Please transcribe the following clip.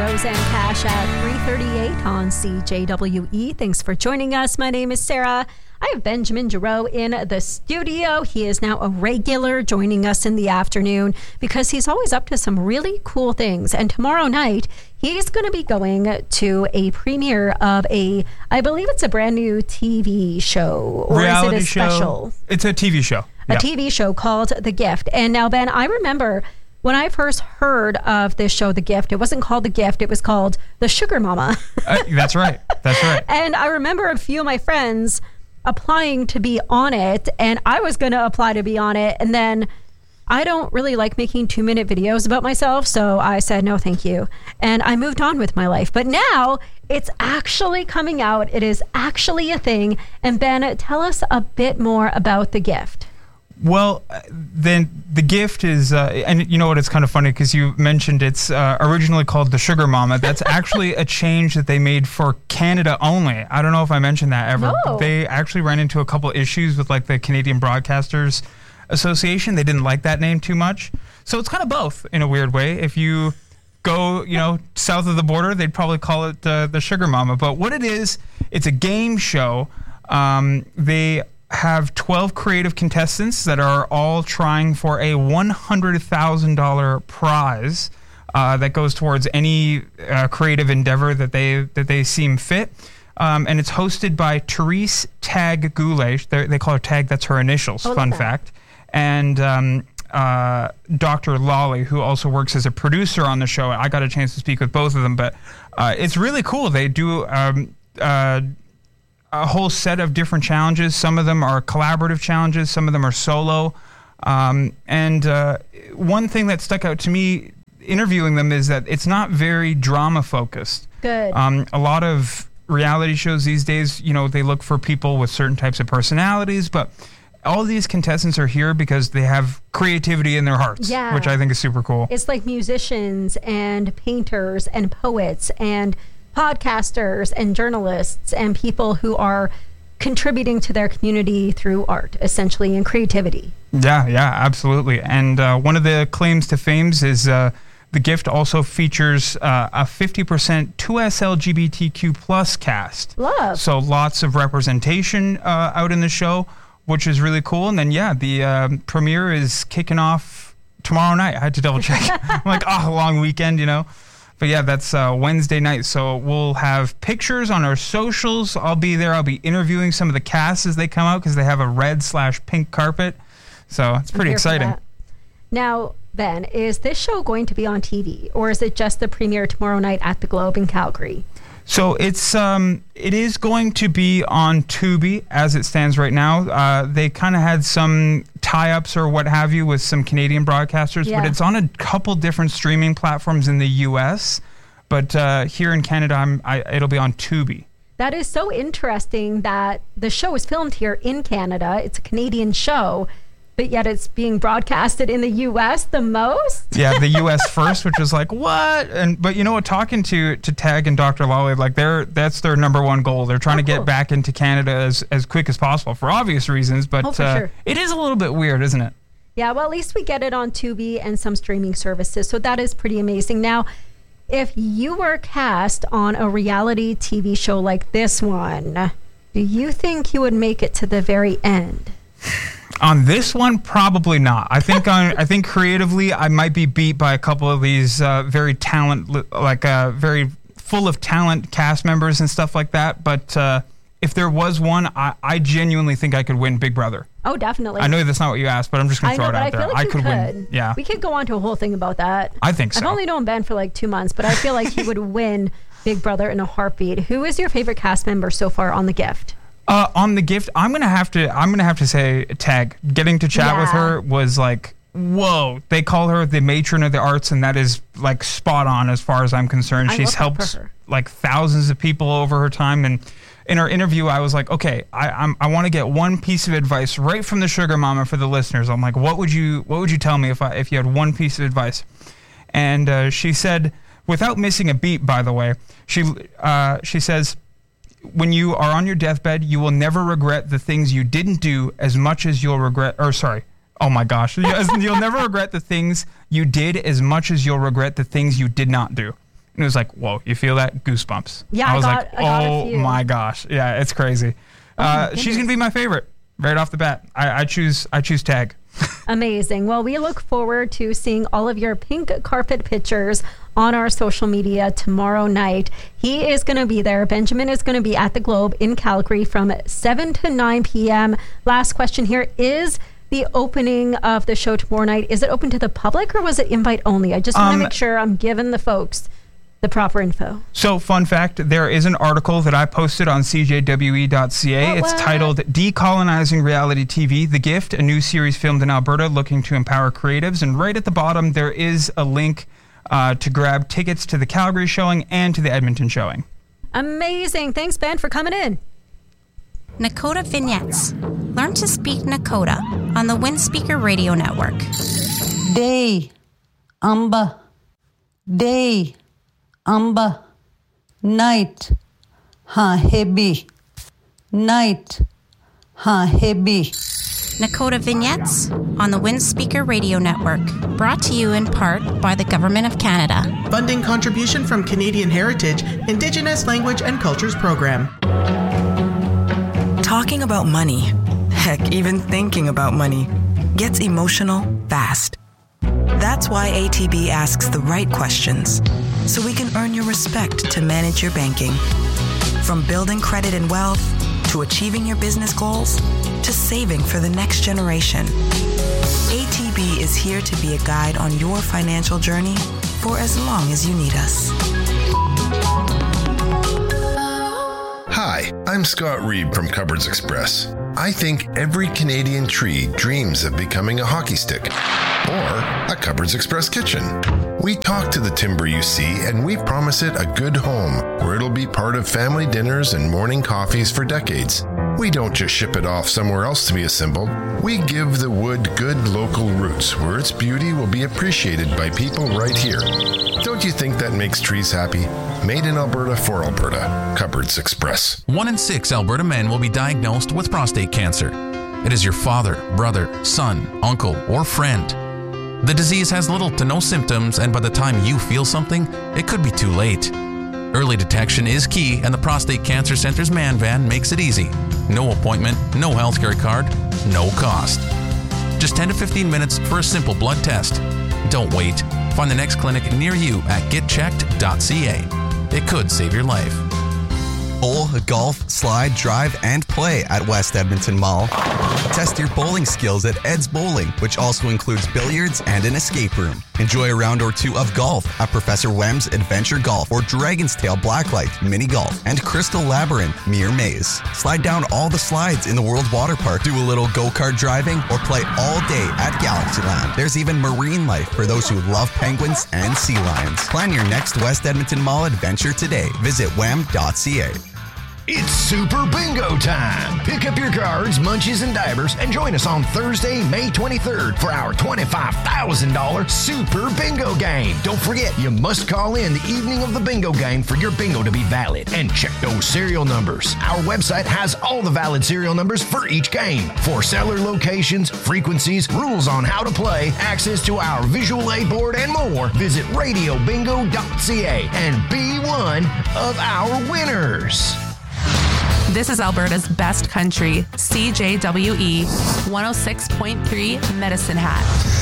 Roseanne Cash at 3:38 on CJWE. Thanks for joining us. My name is Sarah. I have Benjamin Giroux in the studio. He is now a regular joining us in the afternoon because he's always up to some really cool things. And tomorrow night, he's going to be going to a premiere of I believe it's a brand new TV show. Or Reality is it a special? It's a TV show. A TV show called The Gift. And now, Ben, I remember when I first heard of this show, The Gift, it wasn't called The Gift, it was called The Sugar Mama. That's right. That's right. And I remember a few of my friends applying to be on it, and I was going to apply to be on it, and then I don't really like making 2-minute videos about myself, so I said no thank you, and I moved on with my life. But now it's actually coming out. It is actually a thing. And Ben, tell us a bit more about The Gift. Well, then The Gift is, and you know what, it's kind of funny because you mentioned it's originally called The Sugar Mama. That's actually a change that they made for Canada only. I don't know if I mentioned that ever. No. They actually ran into a couple issues with like the Canadian Broadcasters Association. They didn't like that name too much. So it's kind of both in a weird way. If you go, south of the border, they'd probably call it The Sugar Mama. But what it is, it's a game show. They have 12 creative contestants that are all trying for a $100,000 prize that goes towards any creative endeavor that they seem fit. And it's hosted by Therese Tag Goulet. They call her Tag. That's her initials. Fun fact. And Dr. Lolly, who also works as a producer on the show. I got a chance to speak with both of them, but it's really cool. They do a whole set of different challenges. Some of them are collaborative challenges. Some of them are solo. And one thing that stuck out to me interviewing them is that it's not very drama focused. Good. A lot of reality shows these days, they look for people with certain types of personalities, but all these contestants are here because they have creativity in their hearts, which I think is super cool. It's like musicians and painters and poets and podcasters and journalists and people who are contributing to their community through art, essentially, and creativity. Yeah, absolutely. And one of the claims to fame is The Gift also features a 50% 2S LGBTQ plus cast. Love. So lots of representation out in the show, which is really cool. And then, the premiere is kicking off tomorrow night. I had to double check. I'm like, long weekend, But yeah, that's Wednesday night. So we'll have pictures on our socials. I'll be there. I'll be interviewing some of the cast as they come out because they have a red/pink carpet. So it's pretty exciting. Now, Ben, is this show going to be on TV, or is it just the premiere tomorrow night at the Globe in Calgary? So it is going to be on Tubi as it stands right now. They kind of had some tie-ups or what have you with some Canadian broadcasters, but it's on a couple different streaming platforms in the U.S. But here in Canada, it'll be on Tubi. That is so interesting that the show is filmed here in Canada. It's a Canadian show, but yet it's being broadcasted in the U.S. the most? Yeah, the U.S. first, which is like, what? But you know what, talking to Tag and Dr. Lolly, like that's their number one goal. They're trying to get back into Canada as quick as possible for obvious reasons, but for sure. It is a little bit weird, isn't it? Yeah, well, at least we get it on Tubi and some streaming services, so that is pretty amazing. Now, if you were cast on a reality TV show like this one, do you think you would make it to the very end? On this one, probably not. I think creatively, I might be beat by a couple of these very very full of talent cast members and stuff like that. But if there was one, I genuinely think I could win Big Brother. Oh, definitely. I know that's not what you asked, but I'm just going to throw it out there. I could win. Yeah. We could go on to a whole thing about that. I think so. I've only known Ben for like 2 months, but I feel like he would win Big Brother in a heartbeat. Who is your favorite cast member so far on The Gift? On The Gift, I'm gonna have to say Tag. Getting to chat with her was like, whoa. They call her the matron of the arts, and that is like spot on as far as I'm concerned. She's helped like thousands of people over her time, and in our interview, I was like, okay, I want to get one piece of advice right from the Sugar Mama for the listeners. I'm like, what would you tell me if you had one piece of advice? And she said, without missing a beat, by the way, she says, when you are on your deathbed, you will never regret the things you didn't do as much as you'll regret, oh my gosh, you'll never regret the things you did as much as you'll regret the things you did not do. And it was like, whoa, you feel that? Goosebumps. Yeah, I was I got a few. My gosh. Yeah, it's crazy. She's going to be my favorite right off the bat. I choose Tag. Amazing. Well, we look forward to seeing all of your pink carpet pictures on our social media tomorrow night. He is going to be there. Benjamin is going to be at the Globe in Calgary from 7 to 9 p.m. Last question here. Is the opening of the show tomorrow night, is it open to the public or was it invite only? I just want to make sure I'm giving the folks the proper info. So, fun fact, there is an article that I posted on cjwe.ca. It's titled Decolonizing Reality TV, The Gift, a new series filmed in Alberta looking to empower creatives. And right at the bottom, there is a link to grab tickets to the Calgary showing and to the Edmonton showing. Amazing. Thanks, Ben, for coming in. Nakota Vignettes. Learn to speak Nakota on the Windspeaker Radio Network. Day, amba, day, amba, night, ha hebi, night, ha hebi. Nakota Vignettes on the Windspeaker Radio Network. Brought to you in part by the Government of Canada. Funding contribution from Canadian Heritage, Indigenous Language and Cultures Program. Talking about money, heck, even thinking about money, gets emotional fast. That's why ATB asks the right questions, so we can earn your respect to manage your banking. From building credit and wealth, to achieving your business goals, to saving for the next generation. ATB is here to be a guide on your financial journey for as long as you need us. Hi, I'm Scott Reed from Cupboards Express. I think every Canadian tree dreams of becoming a hockey stick or a Cupboards Express kitchen. We talk to the timber you see and we promise it a good home where it'll be part of family dinners and morning coffees for decades. We don't just ship it off somewhere else to be assembled. We give the wood good local roots where its beauty will be appreciated by people right here. Don't you think that makes trees happy? Made in Alberta for Alberta. Cupboards Express. 1 in 6 Alberta men will be diagnosed with prostate cancer. It is your father, brother, son, uncle, or friend. The disease has little to no symptoms, and by the time you feel something, it could be too late. Early detection is key, and the Prostate Cancer Center's Man Van makes it easy. No appointment, no healthcare card, no cost. Just 10 to 15 minutes for a simple blood test. Don't wait. Find the next clinic near you at getchecked.ca. It could save your life. Bowl, golf, slide, drive, and play at West Edmonton Mall. Test your bowling skills at Ed's Bowling, which also includes billiards and an escape room. Enjoy a round or two of golf at Professor Wem's Adventure Golf or Dragon's Tail Blacklight Mini Golf and Crystal Labyrinth Mere Maze. Slide down all the slides in the World Water Park, do a little go-kart driving, or play all day at Galaxyland. There's even marine life for those who love penguins and sea lions. Plan your next West Edmonton Mall adventure today. Visit wem.ca. It's Super Bingo time! Pick up your cards, munchies, and divers and join us on Thursday, May 23rd for our $25,000 Super Bingo game. Don't forget, you must call in the evening of the bingo game for your bingo to be valid. And check those serial numbers. Our website has all the valid serial numbers for each game. For seller locations, frequencies, rules on how to play, access to our visual aid board, and more, visit radiobingo.ca and be one of our winners. This is Alberta's best country, CJWE 106.3 Medicine Hat.